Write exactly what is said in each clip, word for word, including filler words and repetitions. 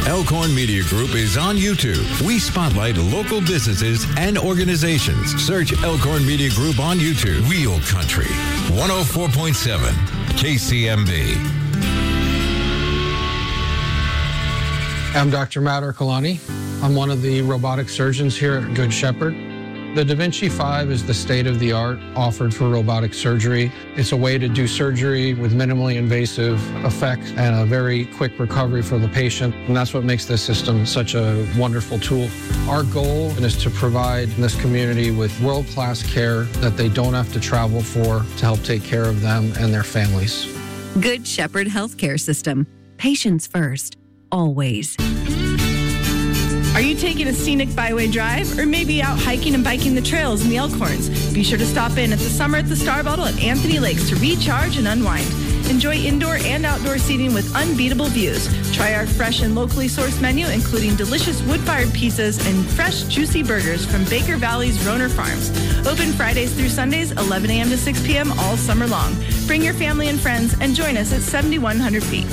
Elkhorn Media Group is on YouTube. We spotlight local businesses and organizations. Search Elkhorn Media Group on YouTube. Real Country, one oh four point seven K C M B. I'm Doctor Matt Ercolani. I'm one of the robotic surgeons here at Good Shepherd. The Da Vinci five is the state-of-the-art offered for robotic surgery. It's a way to do surgery with minimally invasive effects and a very quick recovery for the patient. And that's what makes this system such a wonderful tool. Our goal is to provide this community with world-class care that they don't have to travel for to help take care of them and their families. Good Shepherd Healthcare System. Patients first. Always. Are you taking a scenic byway drive or maybe out hiking and biking the trails in the Elkhorns? Be sure to stop in at the Summer at the Star Bottle at Anthony Lakes to recharge and unwind. Enjoy indoor and outdoor seating with unbeatable views. Try our fresh and locally sourced menu, including delicious wood-fired pizzas and fresh, juicy burgers from Baker Valley's Roner Farms. Open Fridays through Sundays, eleven a.m. to six p.m. all summer long. Bring your family and friends and join us at seventy-one hundred feet.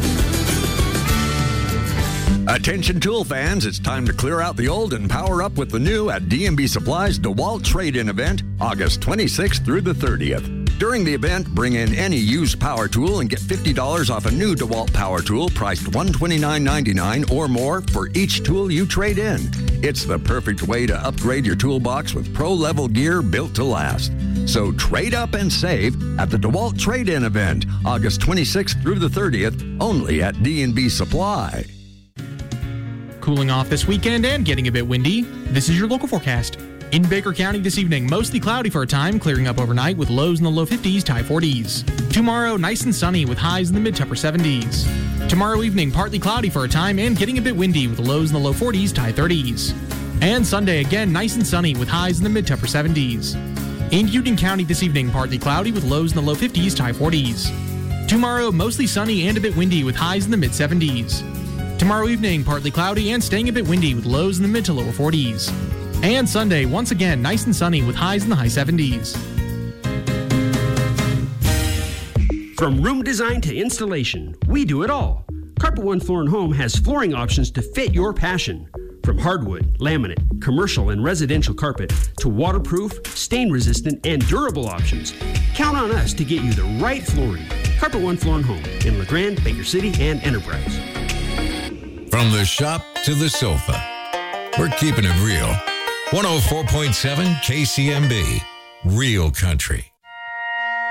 Attention tool fans, it's time to clear out the old and power up with the new at D and B Supply's DeWalt Trade-In event, August twenty-sixth through the thirtieth. During the event, bring in any used power tool and get fifty dollars off a new DeWalt power tool priced one hundred twenty-nine ninety-nine or more for each tool you trade in. It's the perfect way to upgrade your toolbox with pro-level gear built to last. So trade up and save at the DeWalt Trade-In event, August twenty-sixth through the thirtieth, only at D and B Supply. Cooling off this weekend and getting a bit windy. This is your local forecast. In Baker County this evening, mostly cloudy for a time, clearing up overnight with lows in the low fifties to high forties. Tomorrow, nice and sunny with highs in the mid to upper seventies. Tomorrow evening, partly cloudy for a time and getting a bit windy with lows in the low forties to high thirties. And Sunday, again, nice and sunny with highs in the mid to upper seventies. In Union County this evening, partly cloudy with lows in the low fifties to high forties. Tomorrow, mostly sunny and a bit windy with highs in the mid seventies. Tomorrow evening, partly cloudy and staying a bit windy with lows in the mid to lower forties. And Sunday, once again, nice and sunny with highs in the high seventies. From room design to installation, we do it all. Carpet One Floor and Home has flooring options to fit your passion. From hardwood, laminate, commercial, and residential carpet to waterproof, stain-resistant, and durable options. Count on us to get you the right flooring. Carpet One Floor and Home in LeGrand, Baker City, and Enterprise. From the shop to the sofa, we're keeping it real. one oh four point seven K C M B, Real Country.